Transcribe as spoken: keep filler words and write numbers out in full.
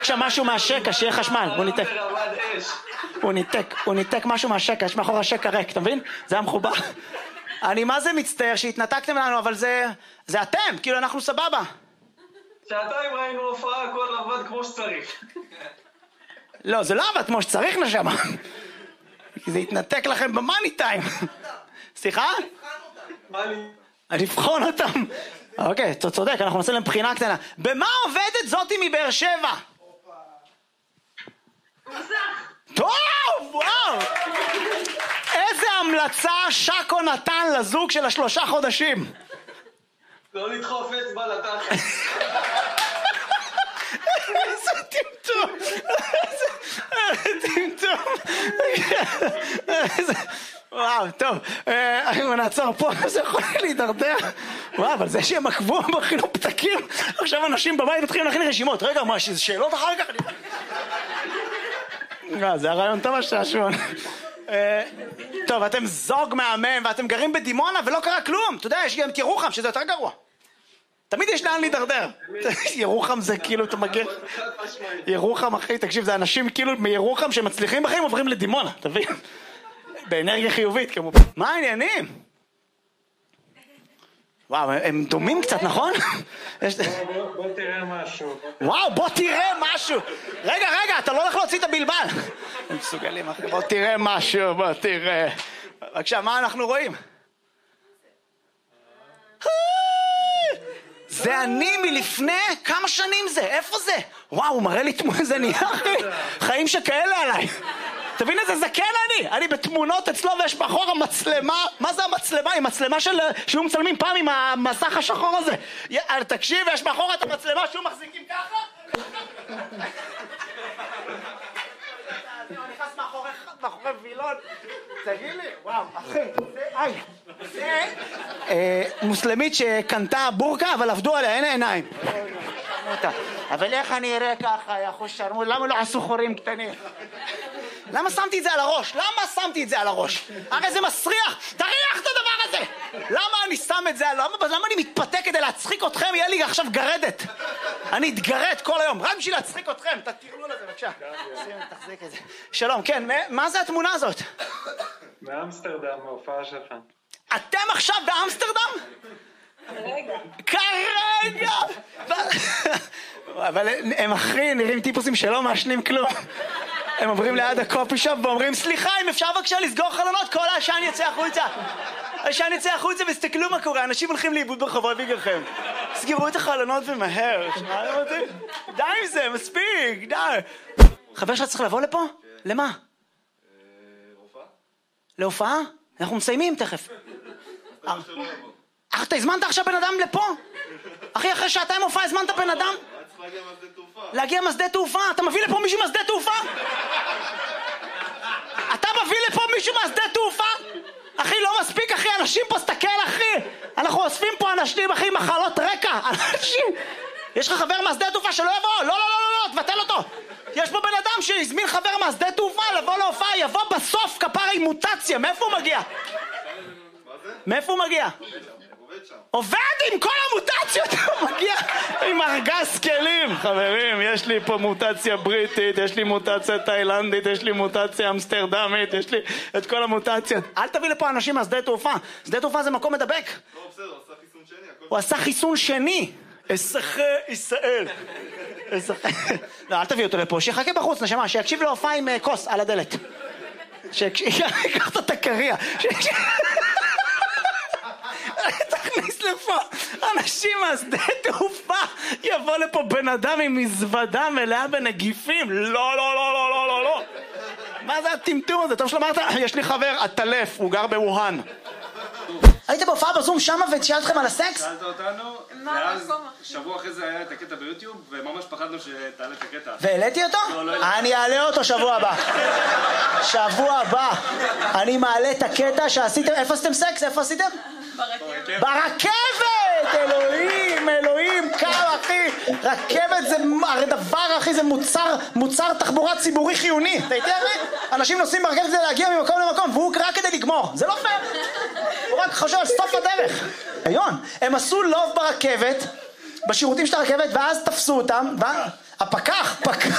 עכשיו משהו מהשקע, שיהיה חשמל, בוא ניתק. הוא ניתק, הוא ניתק משהו מהשקע, יש מאחור השקע ריק, אתה מבין? זה היה מחובר. אני מה זה מצטער שהתנתקתם לנו, אבל זה, זה אתם, כאילו אנחנו סבבה. שעתיים ראינו הופעה, הכל עבד כמו שצריך. לא, זה לא עבד כמו שצריך נשמה. כי זה התנתק לכם במאני טיים. סליחה? לבחון אותם. אוקיי, אתה צודק, אנחנו נעשה להם בחינה קטנה. במה עובדת זאתי מבאר שבע? טוב, וואו! איזה המלצה שקו נתן לזוג של השלושה חודשים? לא לדחוף אצבע לתחת. איזה טמטום! איזה טמטום! וואו, טוב, אנחנו נעצור פה, זה יכול להידרדר. וואו, אבל זה שהם עקבו מכינו פתקים, עכשיו אנשים בבית מתחילים להכין רשימות. רגע, מה, שזה שאלות אחר כך? זה הרעיון טוב השעשון. טוב, אתם זוג מהמם ואתם גרים בדימונה ולא קרה כלום. אתה יודע, יש גם את ירוחם שזה יותר גרוע. תמיד יש לאן להידרדר. ירוחם זה כאילו, אתה מגיע... ירוחם, אחי, תקשיב, זה אנשים כאילו מירוחם שמצליחים בחיים עוברים לדימונה, תבין? באנרגיה חיובית כמובן. מה העניינים? וואו, הם דומים קצת, נכון? בוא תראה משהו. וואו, בוא תראה משהו. רגע, רגע, אתה לא הולך להוציא את הבלבל. הם מסוגלים, אחי. בוא תראה משהו, בוא תראה. בבקשה, מה אנחנו רואים? זה אני מלפני כמה שנים זה, איפה זה? וואו, הוא מראה לי תמונה, זה נהיה, אחי. חיים שכאלה עליי. תבין איזה זקן אני, אני בתמונות אצלו ויש מאחור המצלמה, מה זה המצלמה? היא מצלמה של, שהוא מצלמים פעם עם המסך השחור הזה. תקשיב, יש מאחור את המצלמה שהוא מחזיקים ככה? הוא נכנס מאחורי וילון. תגיד לי, וואו, אחי, זה מוסלמית שקנתה בורקה אבל עבדו עליה, אין עיניים. אבל איך אני אראה ככה, יא אחוז שרמוט, למה לא עשו חורים קטנים? למה שמתי את זה על הראש? למה שמתי את זה על הראש? הרי זה מסריח, תריח את הדבר הזה! למה אני שם את זה? למה, למה אני מתפתה כדי להצחיק אתכם? יהיה לי עכשיו גרדת. אני אתגרד כל היום, רק בשביל להצחיק אתכם. תתירו לזה, בבקשה. תחזיק את זה. שלום, כן, מה זה התמונה הזאת? באמסטרדם, ההופעה שלך. אתם עכשיו באמסטרדם? כרגע. כרגע! אבל הם אחרי נראים טיפוסים שלא מעשנים כלום. הם עוברים ליד הקופי שופ ואומרים, סליחה, אם אפשר בבקשה לסגור חלונות, כל העשן יצא החוצה. העשן יצא החוצה וסתכלו מה קורה, אנשים הולכים לאיבוד ברחובות בגללכם. סגרו את החלונות ומהר. די עם זה, מספיק, די. חבר שלך צריך לבוא לפה? למה? להופעה? להופעה? אנחנו מסיימים תכף. אך אתה הזמנת עכשיו בן אדם לפה? אחי, אחרי שעתיים הופעה הזמנת בן אדם? להגיע מהשדה תעופה. להגיע מהשדה תעופה? אתה מביא לפה מישהו מהשדה תעופה? אתה מביא לפה מישהו מהשדה תעופה? אחי, לא מספיק, אחי, אנשים פה, סתכל, אחי. אנחנו אוספים פה אנשים, אחי, מחלות רקע. אנשים... יש לך חבר מהשדה תעופה שלא יבוא? לא, לא, לא, לא, תבטל אותו. יש פה בן אדם שהזמין חבר מהשדה תעופה לבוא להופעה, יבוא בסוף כפרה עם מוטציה. מאיפה הוא מגיע? מה זה? מאיפה הוא מגיע? עובד שם. עובד עם כל המוטציות, הוא מגיע עם ארגז כלים. חברים, יש לי פה מוטציה בריטית, יש לי מוטציה תאילנדית, יש לי מוטציה אמסטרדמית, יש לי את כל המוטציות. אל תביא לפה אנשים מהשדה תעופה. שדה תעופה זה מקום מדבק. לא, בסדר, הוא עשה חיסון שני. הוא עשה חיסון שני. אזרחי ישראל. לא, אל תביא אותו לפה, שיחכה בחוץ, נשמה, שיקשיב להופעה עם כוס על הדלת. שיקח את התקריה. תכניס לפה אנשים מהשדה תעופה, יבוא לפה בן אדם עם מזוודה מלאה בנגיפים. לא, לא, לא, לא, לא, לא, לא. מה זה הטמטום הזה? טוב שלומרת, יש לי חבר, הטלף, הוא גר בווהאן. היית בהופעה בזום שמה ושאלת לכם על הסקס? שאלת אותנו, ואז שבוע אחרי זה היה את הקטע ביוטיוב, וממש פחדנו שתעלה את הקטע. והעליתי אותו? לא, לא העליתי. אני אעלה אותו שבוע הבא. שבוע הבא. אני מעלה את הקטע שעשיתם, איפה עשיתם סקס? איפה עשיתם? ברכבת. ברכבת! אלוהים, אלוהים, כמה אחי. רכבת זה, הרי דבר אחי, זה מוצר, מוצר תחבורה ציבורי חיוני. אתה יודע מי? אנשים נוסעים ברכבת כדי להגיע ממקום למקום, והוא רק כדי לגמור. זה לא פייר. הוא רק חושב על סוף הדרך. היון, הם עשו לוב ברכבת, בשירותים של הרכבת, ואז תפסו אותם, ו... הפקח, פקח.